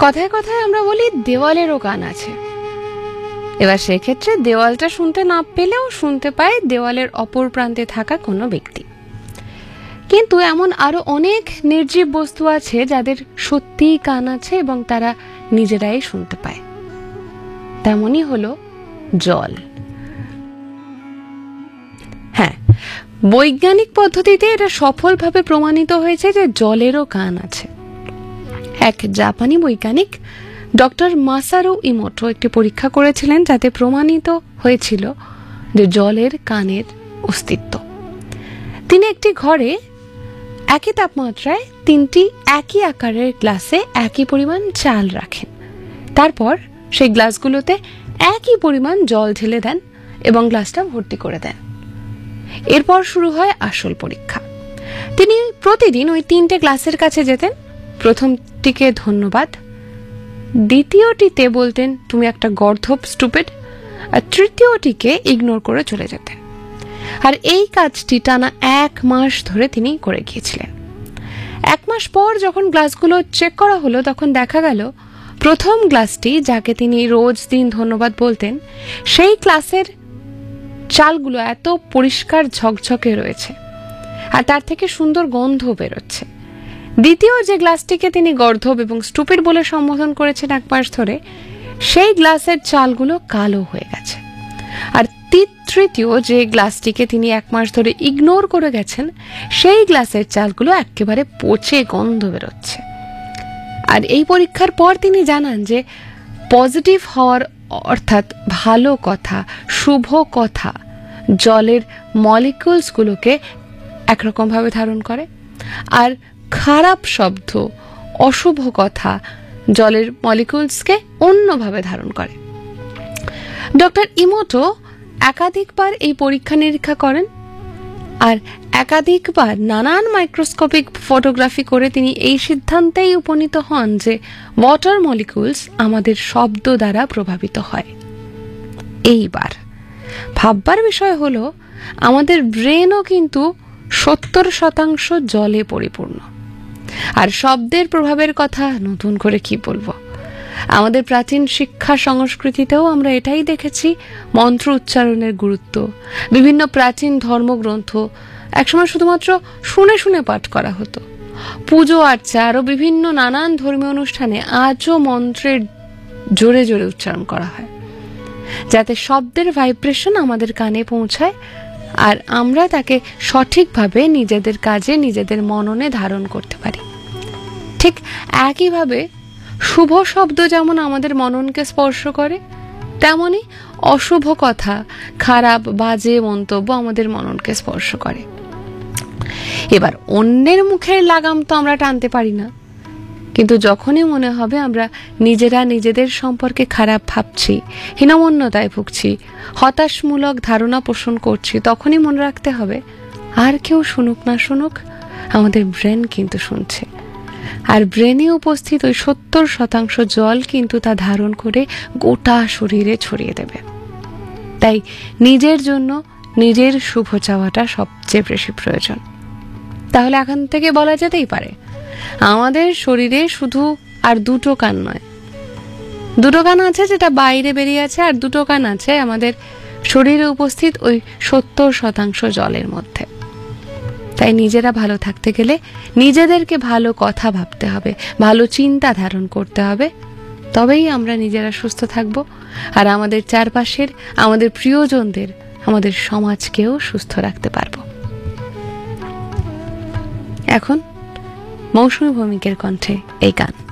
কথায় কথায় আমরা বলি দেওয়ালেরও কান আছে। এবার সেক্ষেত্রে দেওয়ালটা শুনতে না পেলেও শুনতে পায় দেওয়ালের অপর প্রান্তে থাকা কোনো ব্যক্তি। কিন্তু এমন আরো অনেক নির্জীব বস্তু আছে যাদের সত্যিই কান আছে এবং তারা নিজেরাই শুনতে পায়। তেমনই হলো জল। হ্যাঁ, বৈজ্ঞানিক পদ্ধতিতে এটা সফলভাবে প্রমাণিত হয়েছে যে জলেরও কান আছে। এক জাপানি বৈজ্ঞানিক ডক্টর মাসারু ইমোটো একটি পরীক্ষা করেছিলেন যাতে প্রমাণিত হয়েছিল যে জলের কানের অস্তিত্ব। তিনি একটি ঘরে একই তাপমাত্রায় 3টি একই আকারের গ্লাসে একই পরিমাণ চাল রাখেন। তারপর সেই গ্লাসগুলোতে একই পরিমাণ জল ঢেলে দেন এবং গ্লাসটা ভর্তি করে দেন। এরপর শুরু হয় আসল পরীক্ষা। তিনি প্রতিদিন ওই 3টে গ্লাসের কাছে যেতেন। প্রথমটিকে ধন্যবাদ, দ্বিতীয়টিতে বলতেন তুমি একটা গর্ধব স্টুপিড, আর তৃতীয়টিকে ইগনোর করে চলে যেতেন। আর এই কাজটি টানা 1 মাস ধরে তিনি করে গিয়েছিলেন। 1 মাস পর যখন গ্লাসগুলো চেক করা হলো তখন দেখা গেল প্রথম গ্লাসটি, যাকে তিনি রোজ দিন ধন্যবাদ বলতেন, সেই গ্লাসের চালগুলো এত পরিষ্কার ঝকঝকে রয়েছে আর তার থেকে সুন্দর গন্ধ বেরোচ্ছে। দ্বিতীয় যে গ্লাসটিকে তিনি গর্ধব এবং স্টুপিড বলে সম্বোধন করেছেন 1 মাস ধরে, সেই গ্লাসের চালগুলো কালো হয়ে গেছে। আর তৃতীয় যে গ্লাসটিকে তিনি 1 মাস ধরে ইগনোর করে গেছেন, সেই গ্লাসের চালগুলো একেবারে পচে গন্ধ বেরোচ্ছে। আর এই পরীক্ষার পর তিনি জানান যে পজিটিভ হওয়ার অর্থাৎ ভালো কথা, শুভ কথা জলের মলিকিউলসগুলোকে একরকম ভাবে ধারণ করে, আর খারাপ শব্দ, অশুভ কথা জলের মলিকিউলসকে অন্যভাবে ধারণ করে। ডক্টর ইমোটো একাধিকবার এই পরীক্ষা নিরীক্ষা করেন আর একাধিকবার নানান মাইক্রোস্কোপিক ফটোগ্রাফি করে তিনি এই সিদ্ধান্তেই উপনীত হন যে ওয়াটার মলিকিউলস আমাদের শব্দ দ্বারা প্রভাবিত হয়। এইবার ভাববার বিষয় হলো আমাদের ব্রেনও কিন্তু 70% জলে পরিপূর্ণ। আর শব্দের প্রভাবের কথা নতুন করে কি বলবো, আমাদের প্রাচীন শিক্ষা সংস্কৃতিতেও আমরা এটাই দেখেছি। মন্ত্র উচ্চারণের গুরুত্ব, বিভিন্ন প্রাচীন ধর্মগ্রন্থ একসময় শুধুমাত্র শুনে শুনে পাঠ করা হতো। পুজো আর্চা আরও বিভিন্ন নানান ধর্মীয় অনুষ্ঠানে আজও মন্ত্রের জোরে জোরে উচ্চারণ করা হয়, যাতে শব্দের ভাইব্রেশন আমাদের কানে পৌঁছায় আর আমরা তাকে সঠিকভাবে নিজেদের কাজে, নিজেদের মননে ধারণ করতে পারি। ঠিক একইভাবে শুভ শব্দ যেমন আমাদের মননকে স্পর্শ করে, তেমনি অশুভ কথা, খারাপ বাজে মন্তব্য আমাদের মননকে স্পর্শ করে। এবার অন্যের মুখের লাগাম তো আমরা টানতে পারি না, কিন্তু যখনই মনে হবে আমরা নিজেরা নিজেদের সম্পর্কে খারাপ ভাবছি, হীনমন্যতায় ভুগছি, হতাশমূলক ধারণা পোষণ করছি, তখনই মনে রাখতে হবে আর কেউ শুনুক না শুনুক, আমাদের ব্রেন কিন্তু শুনছে। আর ব্রেনে উপস্থিত ওই 70% জল কিন্তু তা ধারণ করে গোটা শরীরে ছড়িয়ে দেবে। তাই নিজের জন্য নিজের শুভ চাওয়াটা সবচেয়ে বেশি প্রয়োজন। তাহলে এখন থেকে বলা যেতেই পারে আমাদের শরীরে শুধু আর 2টো কান নয়, 2টো কান আছে যেটা বাইরে বেরিয়ে আছে, আর 2টো কান আছে আমাদের শরীরে উপস্থিত ওই 70% জলের মধ্যে। তাই নিজেরা ভালো থাকতে গেলে নিজেদেরকে ভালো কথা ভাবতে হবে, ভালো চিন্তা ধারণ করতে হবে, তবেই আমরা নিজেরা সুস্থ থাকব আর আমাদের চারপাশের, আমাদের প্রিয়জনদের, আমাদের সমাজকেও সুস্থ রাখতে পারব। এখন মৌসুমী ভৌমিকের কণ্ঠে এই গান।